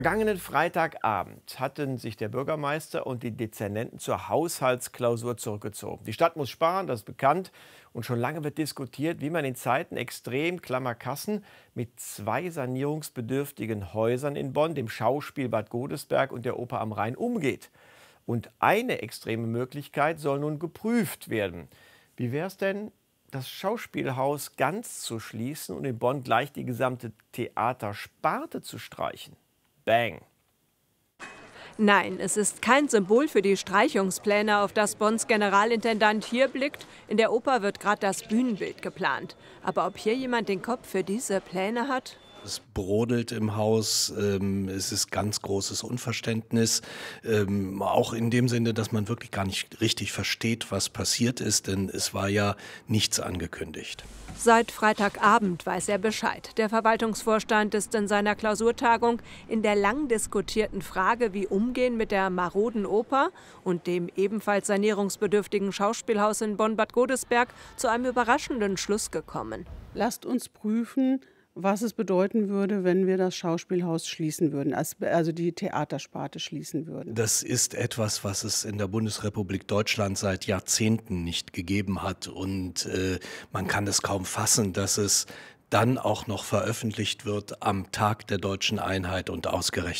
Vergangenen Freitagabend hatten sich der Bürgermeister und die Dezernenten zur Haushaltsklausur zurückgezogen. Die Stadt muss sparen, das ist bekannt. Und schon lange wird diskutiert, wie man in Zeiten extrem klammer Kassen mit zwei sanierungsbedürftigen Häusern in Bonn, dem Schauspiel Bad Godesberg und der Oper am Rhein, umgeht. Und eine extreme Möglichkeit soll nun geprüft werden. Wie wäre es denn, das Schauspielhaus ganz zu schließen und in Bonn gleich die gesamte Theatersparte zu streichen? Bang. Nein, es ist kein Symbol für die Streichungspläne, auf das Bonns Generalintendant hier blickt. In der Oper wird gerade das Bühnenbild geplant. Aber ob hier jemand den Kopf für diese Pläne hat? Es brodelt im Haus, es ist ganz großes Unverständnis, auch in dem Sinne, dass man wirklich gar nicht richtig versteht, was passiert ist, denn es war ja nichts angekündigt. Seit Freitagabend weiß er Bescheid. Der Verwaltungsvorstand ist in seiner Klausurtagung in der lang diskutierten Frage, wie umgehen mit der maroden Oper und dem ebenfalls sanierungsbedürftigen Schauspielhaus in Bonn-Bad Godesberg, zu einem überraschenden Schluss gekommen. Lasst uns prüfen, was es bedeuten würde, wenn wir das Schauspielhaus schließen würden, also die Theatersparte schließen würden. Das ist etwas, was es in der Bundesrepublik Deutschland seit Jahrzehnten nicht gegeben hat. Und man kann es kaum fassen, dass es dann auch noch veröffentlicht wird am Tag der deutschen Einheit und ausgerechnet